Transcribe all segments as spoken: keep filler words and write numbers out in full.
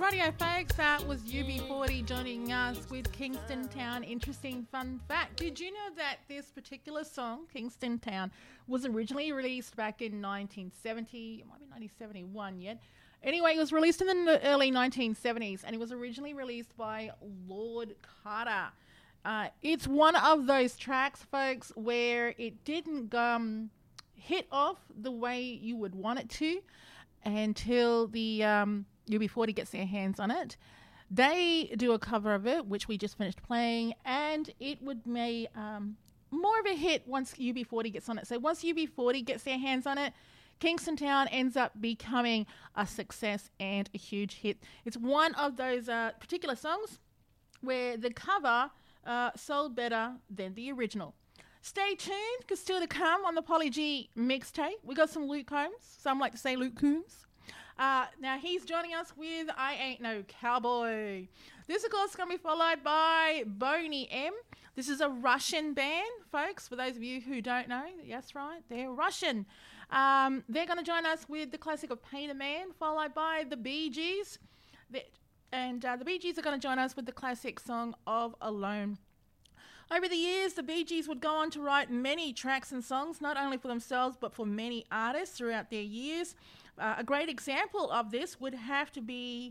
Radio folks, that was U B forty joining us with Kingston Town. Interesting fun fact. Did you know that this particular song, Kingston Town, was originally released back in nineteen seventy? It might be nineteen seventy-one yet. Anyway, it was released in the early nineteen seventies and it was originally released by Lord Carter. Uh, it's one of those tracks, folks, where it didn't um, hit off the way you would want it to until the um, U B forty gets their hands on it. They do a cover of it, which we just finished playing, and it would make um, more of a hit once U B forty gets on it. So once U B forty gets their hands on it, Kingston Town ends up becoming a success and a huge hit. It's one of those uh, particular songs where the cover uh, sold better than the original. Stay tuned, because still to come on the Polly G mixtape, we got some Luke Combs. Some like to say Luke Combs. Uh, now he's joining us with I Ain't No Cowboy. This, of course, is going to be followed by Boney M. This is a Russian band, folks, for those of you who don't know. Yes, right, they're Russian. Um, they're going to join us with the classic of Paint a Man, followed by the Bee Gees. The, and uh, the Bee Gees are going to join us with the classic song of Alone. Over the years, the Bee Gees would go on to write many tracks and songs, not only for themselves, but for many artists throughout their years. Uh, a great example of this would have to be,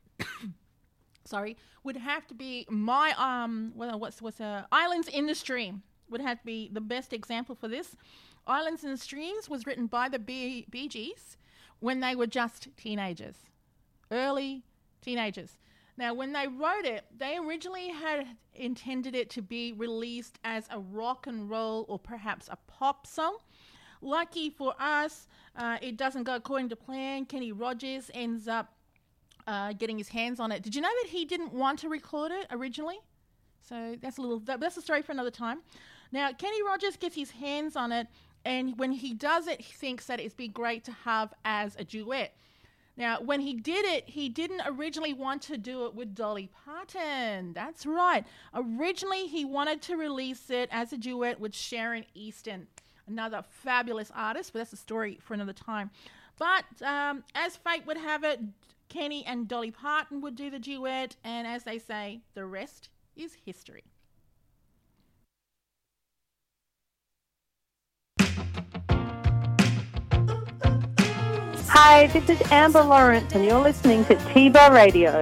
sorry, would have to be my, um, well, what's, what's, uh, Islands in the Stream would have to be the best example for this. Islands in the Streams was written by the Bee, Bee Gees when they were just teenagers, early teenagers. Now, when they wrote it, they originally had intended it to be released as a rock and roll or perhaps a pop song. Lucky for us, uh, it doesn't go according to plan. Kenny Rogers ends up uh, getting his hands on it. Did you know that he didn't want to record it originally? So that's a little, that, that's a story for another time. Now, Kenny Rogers gets his hands on it, and when he does it, he thinks that it'd be great to have as a duet. Now, when he did it, he didn't originally want to do it with Dolly Parton. That's right. Originally, he wanted to release it as a duet with Sharon Easton, another fabulous artist, but that's a story for another time. But um, as fate would have it, Kenny and Dolly Parton would do the duet, and as they say, the rest is history. Hi, this is Amber Lawrence, and you're listening to T-Bar Radio.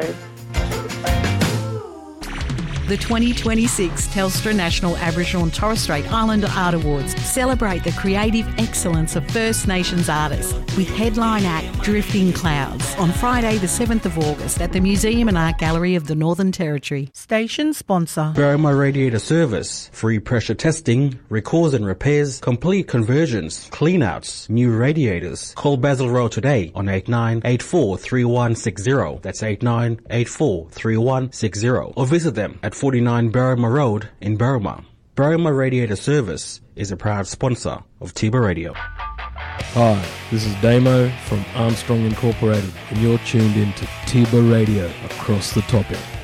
The twenty twenty-six Telstra National Aboriginal and Torres Strait Islander Art Awards celebrate the creative excellence of First Nations artists with headline act Drifting Clouds on Friday the seventh of August at the Museum and Art Gallery of the Northern Territory. Station sponsor Berrima Radiator Service. Free pressure testing, recalls and repairs, complete conversions, cleanouts, new radiators. Call Basil Rowe today on eight nine eight four three one six zero. That's eight nine eight four three one six zero. Or visit them at forty-nine Berrima Road in Berrima. Berrima Radiator Service is a proud sponsor of T-Bar Radio. Hi, this is Damo from Armstrong Incorporated, and you're tuned in to T-Bar Radio, across the topic.